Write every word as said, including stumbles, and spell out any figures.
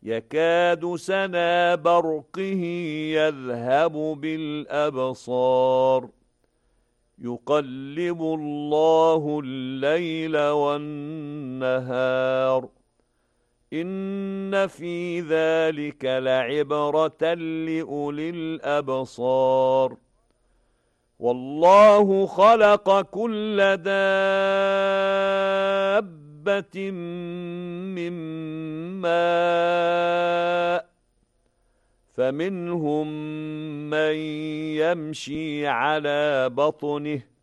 يكاد سنا برقه يذهب بالأبصار يقلب الله الليل والنهار إن في ذلك لعبرة لأولي الأبصار والله خلق كل دابة من ماء فمنهم من يمشي على بطنه